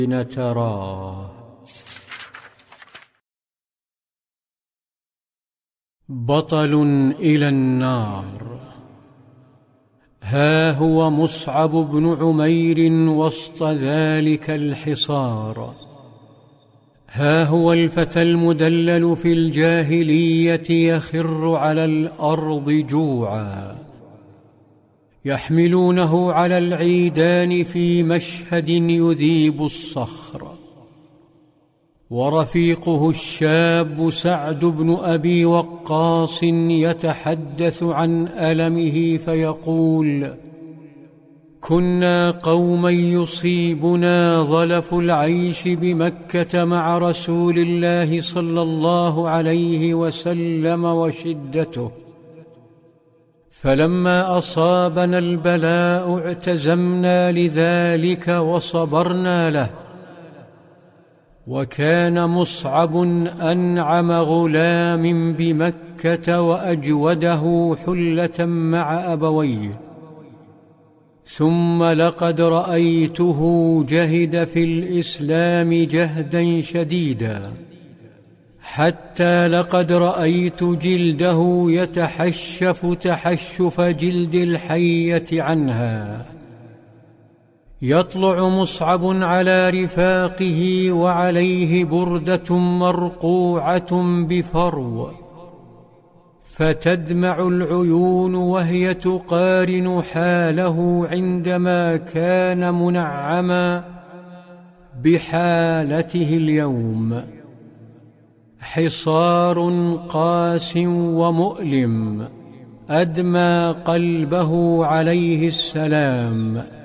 تراه. بطل إلى النار. ها هو مصعب بن عمير وسط ذلك الحصار. ها هو الفتى المدلل في الجاهلية يخر على الأرض جوعا، يحملونه على العيدان في مشهد يذيب الصخر، ورفيقه الشاب سعد بن أبي وقاص يتحدث عن ألمه فيقول: كنا قوما يصيبنا ظلف العيش بمكة مع رسول الله صلى الله عليه وسلم وشدته، فلما أصابنا البلاء اعتزمنا لذلك وصبرنا له. وكان مصعب أنعم غلام بمكة وأجوده حلة مع أبويه، ثم لقد رأيته جهد في الإسلام جهدا شديدا، حتى لقد رأيت جلده يتحشف تحشف جلد الحية عنها. يطلع مصعب على رفاقه وعليه بردة مرقوعة بفرو، فتدمع العيون وهي تقارن حاله عندما كان منعما بحالته اليوم. حصار قاس ومؤلم أدمى قلبه عليه السلام.